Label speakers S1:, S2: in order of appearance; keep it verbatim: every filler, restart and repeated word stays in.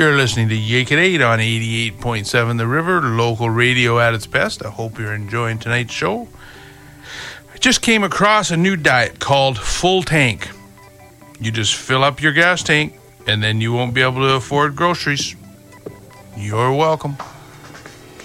S1: You're listening to Yake at eight on eighty-eight point seven The River, local radio at its best. I hope you're enjoying tonight's show. I just came across a new diet called Full Tank. You just fill up your gas tank, and then you won't be able to afford groceries. You're welcome.